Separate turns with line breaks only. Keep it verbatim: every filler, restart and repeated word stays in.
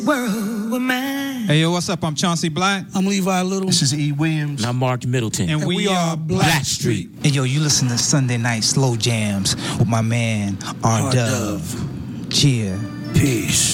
World with mine.
Hey, yo, what's up? I'm Chauncey Black.
I'm Levi Little.
This is E. Williams.
And I'm Mark Middleton.
And,
And
we,
we
are
are
Black Street.
Hey, yo, you listen to Sunday Night Slow Jams with my man, R.
R.
Dove.
Dove.
Cheer.
Peace.